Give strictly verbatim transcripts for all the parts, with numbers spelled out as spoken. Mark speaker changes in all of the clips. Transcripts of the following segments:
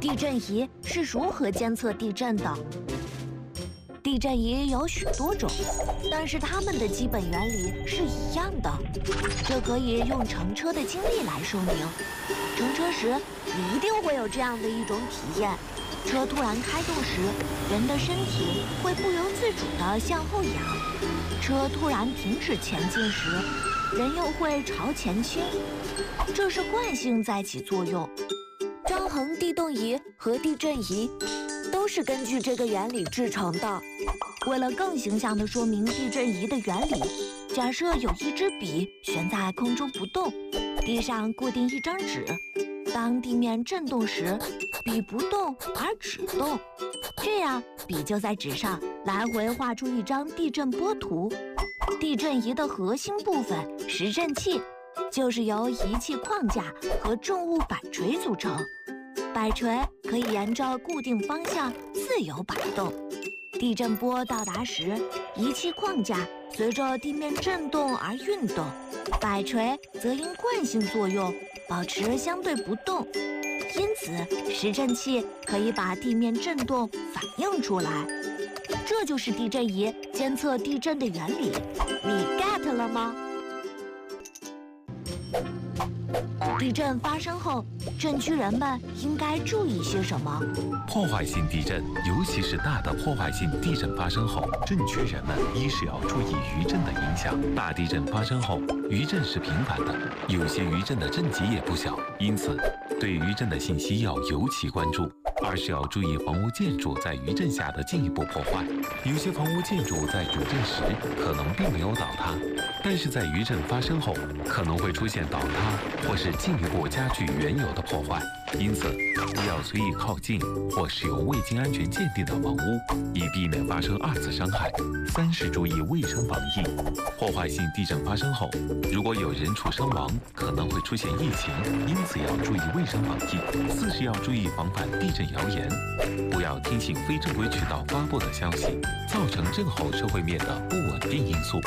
Speaker 1: 地震仪是如何监测地震的？地震仪有许多种，但是它们的基本原理是一样的。这可以用乘车的经历来说明。乘车时，你一定会有这样的一种体验：车突然开动时，人的身体会不由自主地向后仰；车突然停止前进时，人又会朝前倾。这是惯性在起作用。张衡地动仪和地震仪都是根据这个原理制成的。为了更形象地说明地震仪的原理，假设有一支笔悬在空中不动，地上固定一张纸。当地面震动时，笔不动而纸动，这样笔就在纸上来回画出一张地震波图。地震仪的核心部分实振器，就是由仪器框架和重物摆锤组成。摆锤可以沿着固定方向自由摆动。地震波到达时，仪器框架随着地面震动而运动，摆锤则因惯性作用保持相对不动。因此，实振器可以把地面震动反映出来。这就是地震仪监测地震的原理，你 get 了吗？地震发生后，震区人们应该注意些什么？
Speaker 2: 破坏性地震，尤其是大的破坏性地震发生后，震区人们一是要注意余震的影响。大地震发生后，余震是频繁的，有些余震的震级也不小，因此对余震的信息要尤其关注。二是要注意房屋建筑在余震下的进一步破坏。有些房屋建筑在主震时可能并没有倒塌，但是在余震发生后可能会出现倒塌或是进一步加剧原有的破坏，因此不要随意靠近或使用未经安全鉴定的房屋，以避免发生二次伤害。三是注意卫生防疫。破坏性地震发生后，如果有人畜伤亡，可能会出现疫情，因此要注意卫生防疫。四是要注意防范地震谣言，不要听信非正规渠道发布的消息，造成震后社会面的不稳定因素。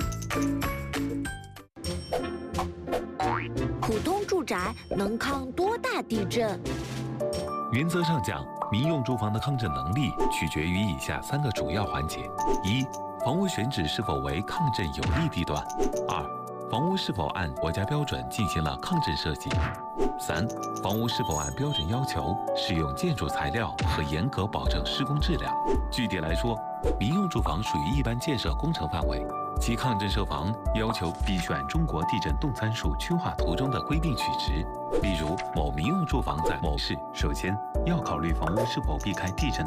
Speaker 1: 普通住宅能抗多大地震？
Speaker 2: 原则上讲，民用住房的抗震能力取决于以下三个主要环节：一、房屋选址是否为抗震有利地段；二、房屋是否按国家标准进行了抗震设计；三、房屋是否按标准要求使用建筑材料和严格保证施工质量。具体来说，民用住房属于一般建设工程范围，其抗震设防要求必须按中国地震动参数区划图中的规定取值。例如，某民用住房在某市，首先要考虑房屋是否避开地震